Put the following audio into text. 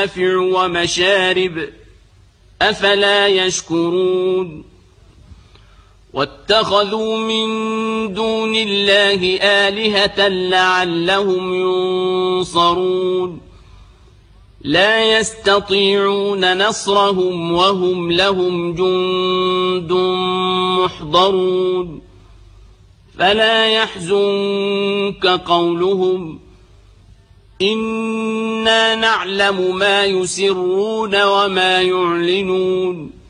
ومنافع ومشارب أفلا يشكرون واتخذوا من دون الله آلهة لعلهم ينصرون لا يستطيعون نصرهم وهم لهم جند محضرون فلا يحزنك قولهم إنا نعلم ما يسرون وما يعلنون